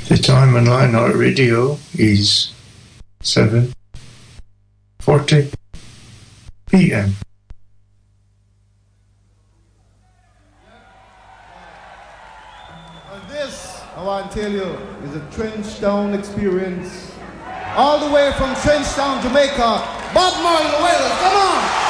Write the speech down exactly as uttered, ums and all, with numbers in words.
The time on Lionheart Radio is seven forty p m. And this, I want to tell you, is a Trenchtown experience. All the way from Trenchtown, Jamaica. Bob Marley, Wales, come on!